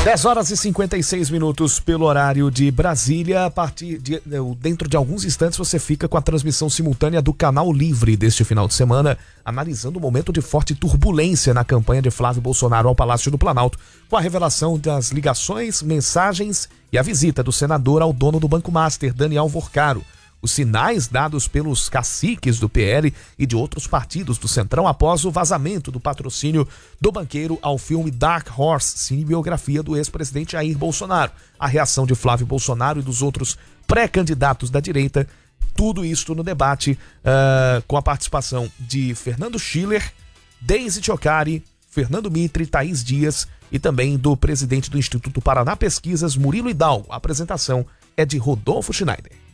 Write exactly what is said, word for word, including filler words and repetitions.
dez horas e cinquenta e seis minutos pelo horário de Brasília. A partir de, dentro de alguns instantes você fica com a transmissão simultânea do Canal Livre deste final de semana, analisando o momento de forte turbulência na campanha de Flávio Bolsonaro ao Palácio do Planalto, com a revelação das ligações, mensagens e a visita do senador ao dono do Banco Master, Daniel Vorcaro. Os sinais dados pelos caciques do P L e de outros partidos do Centrão após o vazamento do patrocínio do banqueiro ao filme Dark Horse, cinebiografia do ex-presidente Jair Bolsonaro. A reação de Flávio Bolsonaro e dos outros pré-candidatos da direita, tudo isto no debate uh, com a participação de Fernando Schiller, Deise Tchocari, Fernando Mitre, Thaís Dias e também do presidente do Instituto Paraná Pesquisas, Murilo Hidalgo. A apresentação é de Rodolfo Schneider.